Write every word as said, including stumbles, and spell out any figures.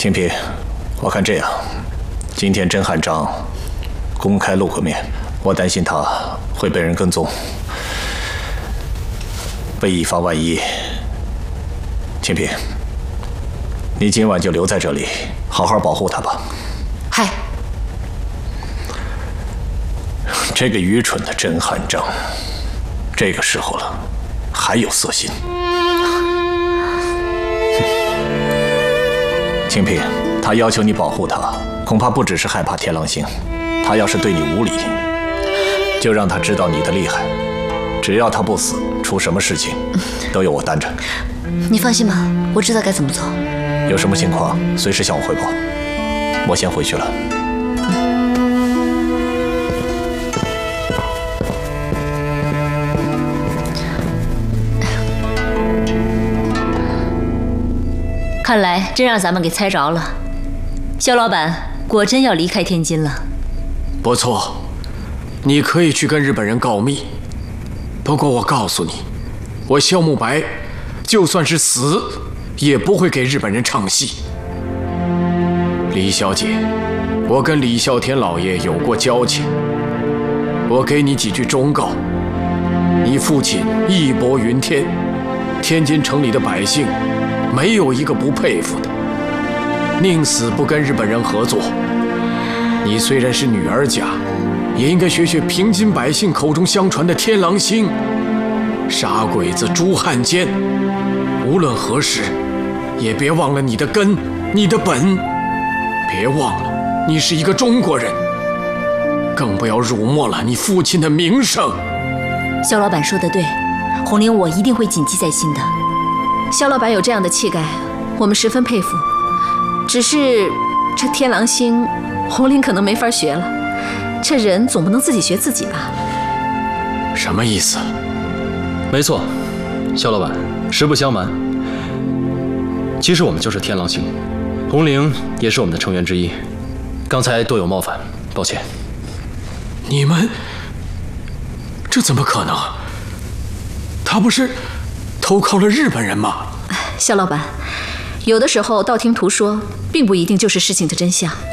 清平，我看这样，今天甄汉章公开露个面，我担心他会被人跟踪。为以防万一，清平，你今晚就留在这里，好好保护他吧。 嗨， 这个愚蠢的甄汉章，这个时候了，还有色心。清平，他要求你保护他，恐怕不只是害怕天狼星，他要是对你无礼，就让他知道你的厉害。只要他不死，出什么事情都由我担着。 你放心吧，我知道该怎么做。 有什么情况随时向我汇报。我先回去了。 看来真让咱们给猜着了，肖老板果真要离开天津了。 不错，你可以去跟日本人告密。不过我告诉你，我肖慕白就算是死，也不会给日本人唱戏。李小姐，我跟李啸天老爷有过交情，我给你几句忠告：你父亲义薄云天，天津城里的百姓没有一个不佩服的，宁死不跟日本人合作。你虽然是女儿家，也应该学学平津百姓口中相传的天狼星。傻鬼子朱汉奸，无论何时，也别忘了你的根，你的本。别忘了，你是一个中国人，更不要辱没了你父亲的名声。 肖老板说得对，红玲我一定会谨记在心的。 肖老板有这样的气概，我们十分佩服。只是这天狼星，红玲可能没法学了。这人总不能自己学自己吧？ 什么意思？ 没错，肖老板，实不相瞒，其实我们就是天狼星，红玲也是我们的成员之一。刚才多有冒犯，抱歉。 你们，这怎么可能？他不是投靠了日本人吗？ 肖老板，有的时候道听途说，并不一定就是事情的真相。